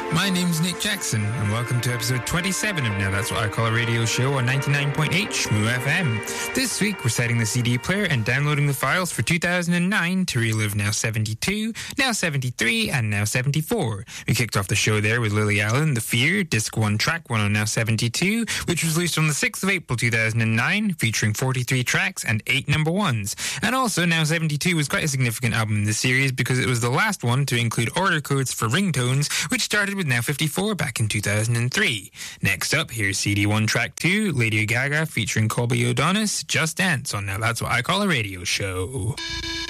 My name's Nick Jackson, and welcome to episode 27 of Now That's What I Call a Radio Show on 99.8 Shmoo FM. This week, we're setting the CD player and downloading the files for 2009 to relive Now 72, Now 73, and Now 74. We kicked off the show there with Lily Allen, The Fear, Disc 1, Track 1 on Now 72, which was released on the 6th of April 2009, featuring 43 tracks and 8 number ones. And also, Now 72 was quite a significant album in the series because it was the last one to include order codes for ringtones, which started with Now 54 back in 2003. Next up, here's CD1 Track 2, Lady Gaga featuring Colby O'Donis, Just Dance on Now That's What I Call a Radio Show.